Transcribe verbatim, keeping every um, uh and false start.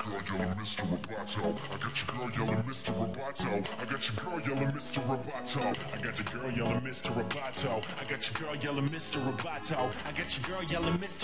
girl yelling Mister Roboto. I got your girl yelling Mister Roboto. I got your girl yelling Mister Roboto. I got your girl yelling Mister Roboto. I got your girl yelling Mister Roboto. I got your girl yelling Mister